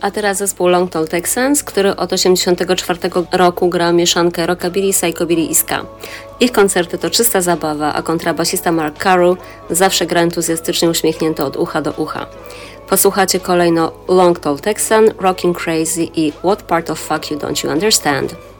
A teraz zespół Long Tall Texans, który od 1984 roku gra mieszankę rockabilly, psychobilly i ska. Ich koncerty to czysta zabawa, a kontrabasista Mark Carroll zawsze gra entuzjastycznie uśmiechnięty od ucha do ucha. Posłuchacie kolejno Long Tall Texan, Rockin' Crazy i What Part of Fuck You Don't You Understand?